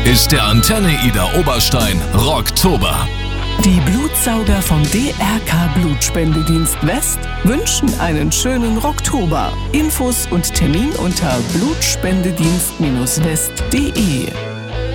ist der Antenne Ida Oberstein Rocktober. Die Blutsauger vom DRK Blutspendedienst West wünschen einen schönen Rocktober. Infos und Termin unter blutspendedienst-west.de.